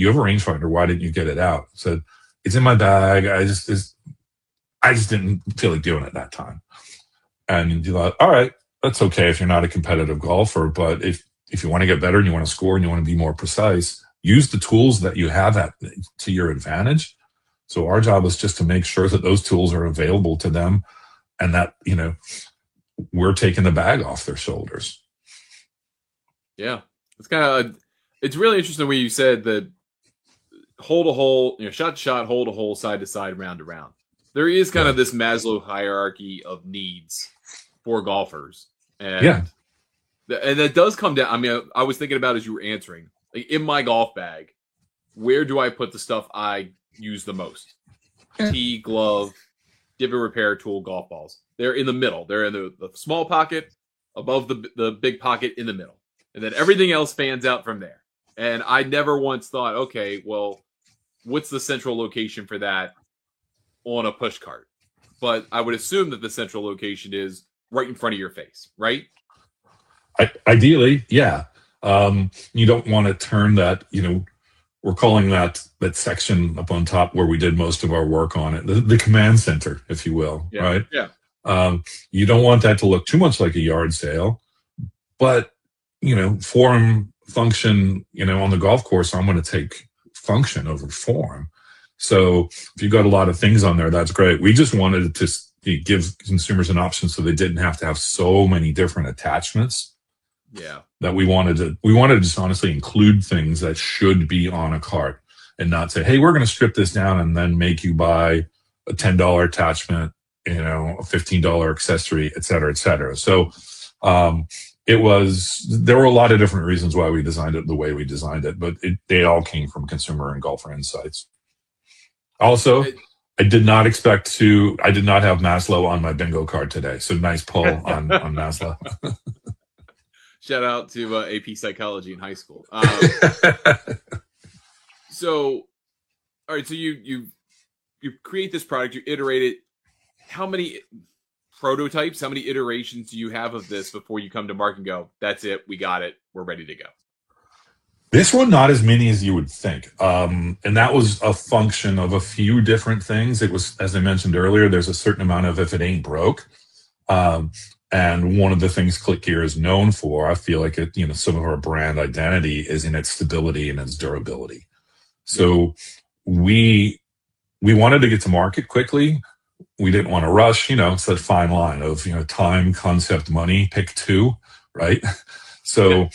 you have a rangefinder. Why didn't you get it out? I said, it's in my bag. I just didn't feel like doing it that time. And you thought, all right, that's okay if you're not a competitive golfer, but if you want to get better and you want to score and you want to be more precise, use the tools that you have to your advantage. So our job is just to make sure that those tools are available to them, and that, we're taking the bag off their shoulders. Yeah. It's really interesting when you said that hole to hole, shot to shot, hole to hole, side to side, round to round. There is kind of this Maslow hierarchy of needs for golfers. And that does come down. I mean, I was thinking about as you were answering, like, in my golf bag, where do I put the stuff I use the most? Tee, glove, divot repair tool, golf balls. They're in the middle. They're in the small pocket, above the big pocket, in the middle. And then everything else fans out from there. And I never once thought, okay, well, what's the central location for that on a push cart? But I would assume that the central location is right in front of your face, right? Ideally, yeah. You don't want to turn that, we're calling that section up on top where we did most of our work on it, the command center, if you will, right? Yeah. You don't want that to look too much like a yard sale, but, form, function, on the golf course, I'm going to take function over form. So if you've got a lot of things on there, that's great. We just wanted to give consumers an option so they didn't have to have so many different attachments. Yeah. That we wanted to just honestly include things that should be on a cart, and not say, hey, we're going to strip this down and then make you buy a $10 attachment, a $15 accessory, et cetera, et cetera. So, there were a lot of different reasons why we designed it the way we designed it, but they all came from consumer and golfer insights. Also, I did not have Maslow on my bingo card today. So nice pull on Maslow. Shout out to AP Psychology in high school. So, all right. So you create this product, you iterate it. How many prototypes, how many iterations do you have of this before you come to market and go, that's it, we got it, we're ready to go? This one, not as many as you would think. And that was a function of a few different things. It was, as I mentioned earlier, there's a certain amount of if it ain't broke. And one of the things ClickGear is known for, I feel like some of our brand identity is in its stability and its durability. So we wanted to get to market quickly. We didn't want to rush, it's that fine line of, time, concept, money, pick two, right? So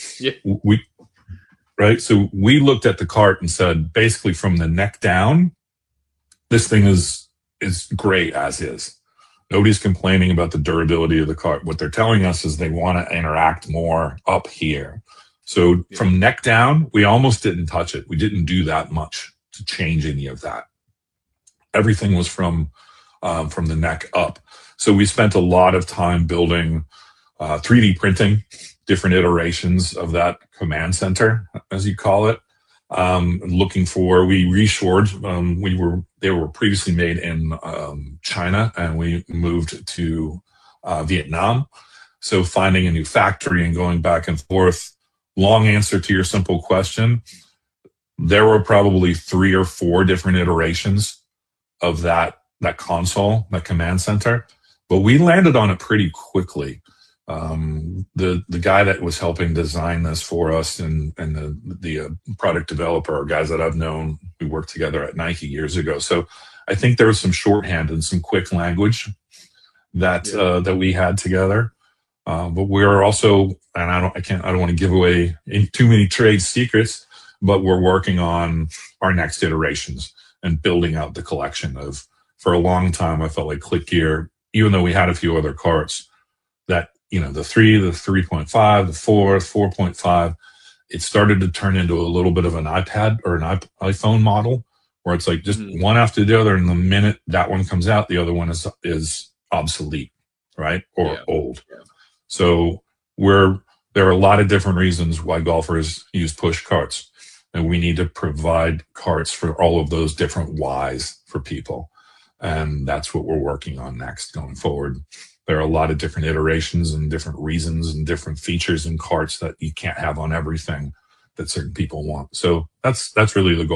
So we looked at the cart and said, basically from the neck down, this thing is great as is. Nobody's complaining about the durability of the cart. What they're telling us is they want to interact more up here. So from neck down, we almost didn't touch it. We didn't do that much to change any of that. Everything was from the neck up. So we spent a lot of time building 3D printing, different iterations of that command center, as you call it. We reshored. They were previously made in China, and we moved to Vietnam. So finding a new factory and going back and forth. Long answer to your simple question. There were probably 3 or 4 different iterations of that console, that command center, but we landed on it pretty quickly. The guy that was helping design this for us and the product developer are guys that I've known. We worked together at Nike years ago. So I think there was some shorthand and some quick language that we had together. But we're also, and I don't want to give away too many trade secrets, but we're working on our next iterations and building out the collection for a long time, I felt like ClickGear, even though we had a few other carts, that, the 3, the 3.5, the 4, 4.5, it started to turn into a little bit of an iPad or an iPhone model where it's like just one after the other. And the minute that one comes out, the other one is obsolete, right? Or old. Yeah. So there are a lot of different reasons why golfers use push carts, and we need to provide carts for all of those different whys for people. And that's what we're working on next going forward. There are a lot of different iterations and different reasons and different features in carts that you can't have on everything that certain people want. So that's really the goal.